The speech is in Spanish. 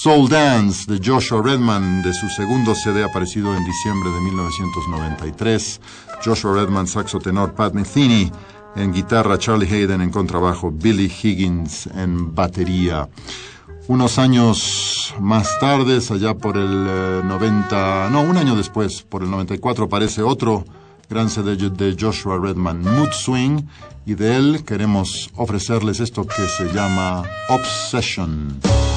Soul Dance de Joshua Redman, de su segundo CD aparecido en diciembre de 1993. Joshua Redman, saxo tenor, Pat Metheny en guitarra, Charlie Hayden en contrabajo, Billy Higgins en batería. Unos años más tarde, allá por el un año después, por el 94, aparece otro gran CD de Joshua Redman, Mood Swing, y de él queremos ofrecerles esto que se llama Obsession.